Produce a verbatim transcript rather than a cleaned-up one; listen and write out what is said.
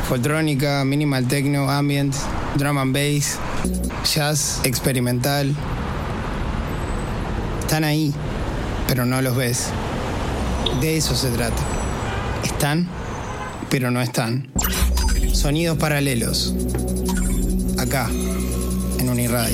Foltrónica, minimal techno, ambient, drum and bass, jazz, experimental. Están ahí, pero no los ves. De eso se trata. Están, pero no están. Sonidos paralelos. Acá, en Uniradio.